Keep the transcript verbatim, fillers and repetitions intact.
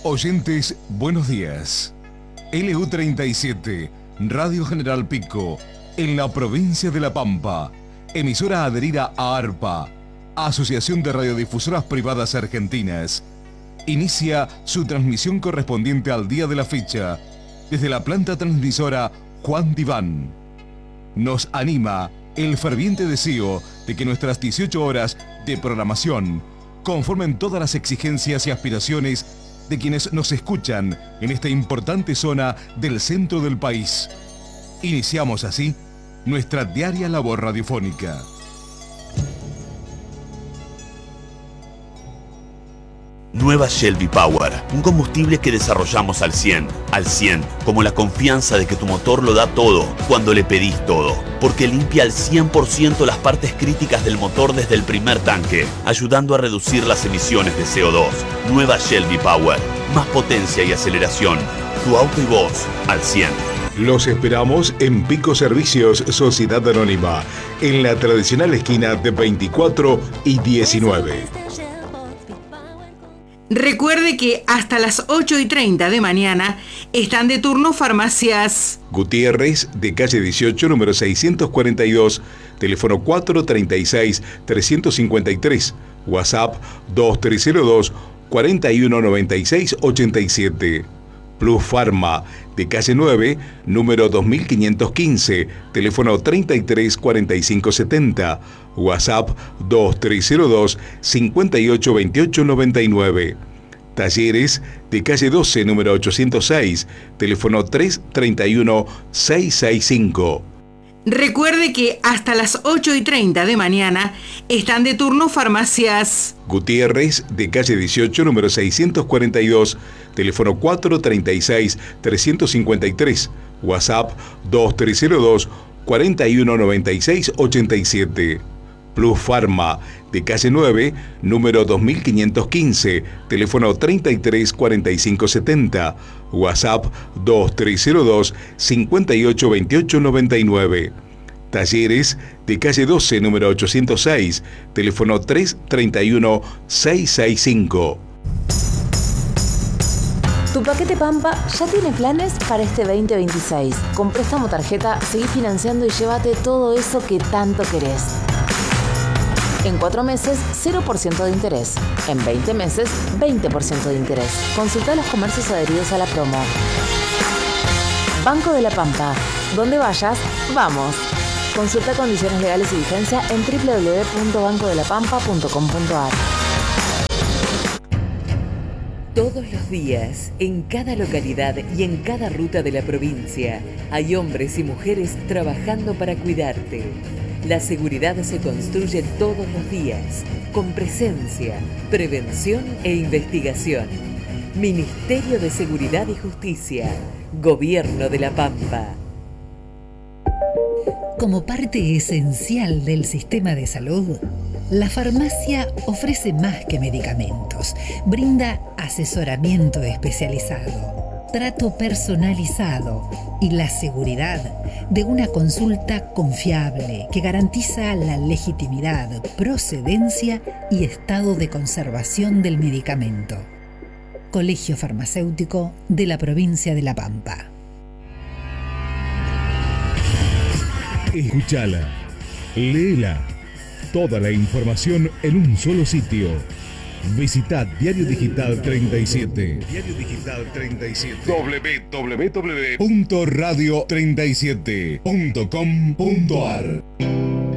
Oyentes, buenos días. L U treinta y siete, Radio General Pico, en la provincia de La Pampa, emisora adherida a ARPA, Asociación de Radiodifusoras Privadas Argentinas, inicia su transmisión correspondiente al día de la fecha, desde la planta transmisora Juan Diván. Nos anima el ferviente deseo de que nuestras dieciocho horas de programación conformen todas las exigencias y aspiraciones de quienes nos escuchan en esta importante zona del centro del país. Iniciamos así nuestra diaria labor radiofónica. Nueva Shelby Power, un combustible que desarrollamos al cien, al cien, como la confianza de que tu motor lo da todo cuando le pedís todo, porque limpia al cien por ciento las partes críticas del motor desde el primer tanque, ayudando a reducir las emisiones de C O dos. Nueva Shelby Power, más potencia y aceleración, tu auto y vos al cien. Los esperamos en Pico Servicios Sociedad Anónima, en la tradicional esquina de veinticuatro y diecinueve. Recuerde que hasta las ocho y treinta de mañana están de turno farmacias Gutiérrez, de calle dieciocho, número seiscientos cuarenta y dos, teléfono cuatro treinta y seis, trescientos cincuenta y tres, WhatsApp dos tres cero dos, cuatro uno nueve seis, ochenta y siete. Plus Pharma, de calle nueve, número dos mil quinientos quince, teléfono treinta y tres, cuarenta y cinco setenta, WhatsApp dos tres cero dos, cincuenta y ocho veintiocho noventa y nueve. Talleres, de calle doce, número ochocientos seis, teléfono tres treinta y uno, seiscientos sesenta y cinco. Recuerde que hasta las ocho y treinta de mañana están de turno farmacias Gutiérrez, de calle dieciocho, número seiscientos cuarenta y dos, teléfono cuatro treinta y seis, trescientos cincuenta y tres, WhatsApp dos tres cero dos, cuatro uno nueve seis, ochenta y siete. Plus Pharma, de calle nueve, número dos mil quinientos quince, teléfono treinta y tres, cuarenta y cinco setenta, WhatsApp dos tres cero dos, cincuenta y ocho veintiocho noventa y nueve. Talleres, de calle doce, número ochocientos seis, teléfono tres treinta y uno, seiscientos sesenta y cinco. Tu paquete Pampa ya tiene planes para este veinte veintiséis. Con préstamo tarjeta, seguí financiando y llévate todo eso que tanto querés. En cuatro meses, cero por ciento de interés. En veinte meses, veinte por ciento de interés. Consulta los comercios adheridos a la promo. Banco de la Pampa. Donde vayas, vamos. Consulta condiciones legales y vigencia en doble u doble u doble u punto banco de la pampa punto com punto a r. Todos los días, en cada localidad y en cada ruta de la provincia, hay hombres y mujeres trabajando para cuidarte. La seguridad se construye todos los días, con presencia, prevención e investigación. Ministerio de Seguridad y Justicia, Gobierno de La Pampa. Como parte esencial del sistema de salud, la farmacia ofrece más que medicamentos. Brinda asesoramiento especializado, trato personalizado y la seguridad de una consulta confiable que garantiza la legitimidad, procedencia y estado de conservación del medicamento. Colegio Farmacéutico de la provincia de La Pampa. Escúchala, léela, toda la información en un solo sitio. Visita Diario Digital treinta y siete. Diario Digital treinta y siete. doble u doble u doble u punto radio treinta y siete punto com punto a r.